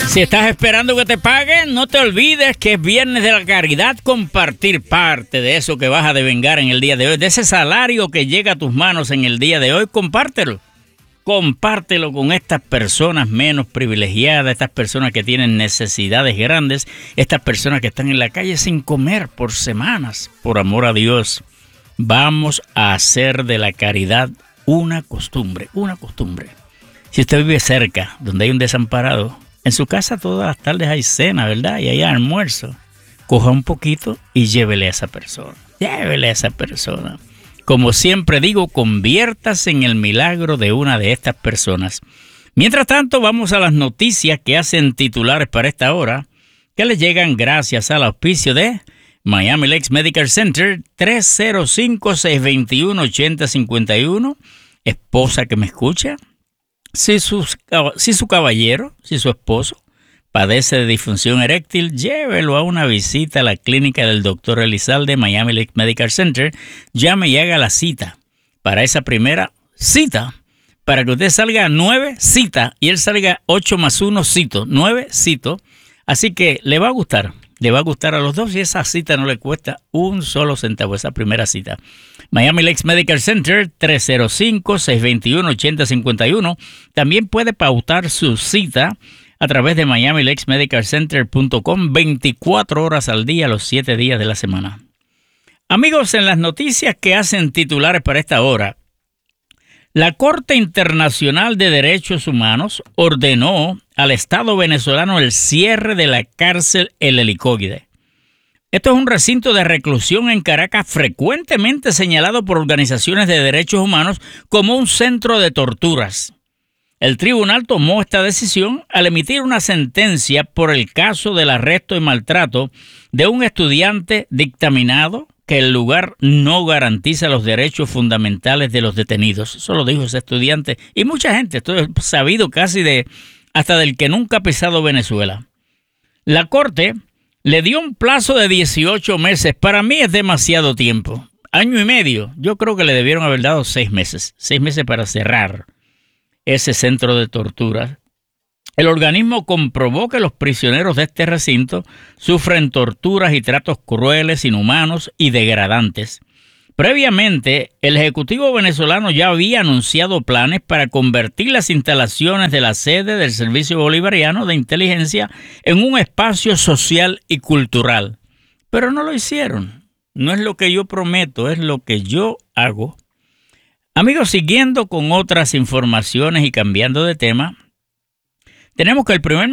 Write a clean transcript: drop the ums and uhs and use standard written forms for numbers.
Si estás esperando que te paguen, no te olvides que es Viernes de la Caridad. Compartir parte de eso que vas a devengar en el día de hoy, de ese salario que llega a tus manos en el día de hoy, compártelo. Compártelo con estas personas menos privilegiadas, estas personas que tienen necesidades grandes, estas personas que están en la calle sin comer por semanas. Por amor a Dios, vamos a hacer de la caridad una costumbre, una costumbre. Si usted vive cerca, donde hay un desamparado, en su casa todas las tardes hay cena, ¿verdad? Y hay almuerzo. Coja un poquito y llévele a esa persona. Llévele a esa persona. Como siempre digo, conviértase en el milagro de una de estas personas. Mientras tanto, vamos a las noticias que hacen titulares para esta hora, que les llegan gracias al auspicio de Miami Lakes Medical Center, 305-621-8051. Esposa que me escucha, si su caballero, si su esposo padece de disfunción eréctil, llévelo a una visita a la clínica del Dr. Elizalde Miami Lakes Medical Center. Llame y haga la cita para esa primera cita, para que usted salga 9 cita y él salga 8 más 1 cito, 9 cito. Así que le va a gustar a los dos y esa cita no le cuesta un solo centavo, esa primera cita. Miami Lakes Medical Center, 305-621-8051. También puede pautar su cita a través de MiamiLakesMedicalCenter.com 24 horas al día, los 7 días de la semana. Amigos, en las noticias que hacen titulares para esta hora, la Corte Internacional de Derechos Humanos ordenó al Estado venezolano el cierre de la cárcel El Helicoide. Esto es un recinto de reclusión en Caracas frecuentemente señalado por organizaciones de derechos humanos como un centro de torturas. El tribunal tomó esta decisión al emitir una sentencia por el caso del arresto y maltrato de un estudiante dictaminado que el lugar no garantiza los derechos fundamentales de los detenidos. Eso lo dijo ese estudiante y mucha gente. Esto es sabido casi hasta del que nunca ha pisado Venezuela. La Corte le dio un plazo de 18 meses. Para mí es demasiado tiempo. Año y medio. Yo creo que le debieron haber dado 6 meses. 6 meses para cerrar ese centro de tortura. El organismo comprobó que los prisioneros de este recinto sufren torturas y tratos crueles, inhumanos y degradantes. Previamente, el Ejecutivo venezolano ya había anunciado planes para convertir las instalaciones de la sede del Servicio Bolivariano de Inteligencia en un espacio social y cultural. Pero no lo hicieron. No es lo que yo prometo, es lo que yo hago. Amigos, siguiendo con otras informaciones y cambiando de tema, tenemos que el primer